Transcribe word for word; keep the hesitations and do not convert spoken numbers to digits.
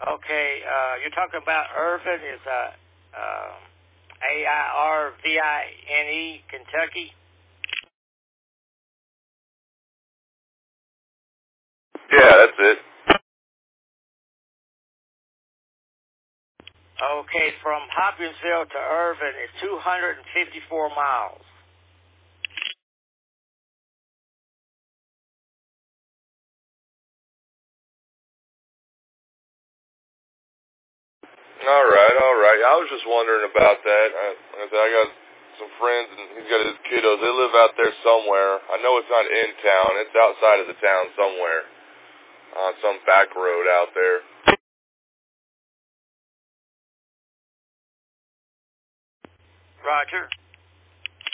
Okay, uh, you're talking about Irvin, is uh, um, A I R V I N E, Kentucky? Yeah, that's it. Okay, from Hopkinsville to Irvin is two hundred fifty-four miles. All right, all right. I was just wondering about that. I, like I said, I got some friends, and he's got his kiddos. They live out there somewhere. I know it's not in town. It's outside of the town somewhere, on some back road out there. Roger.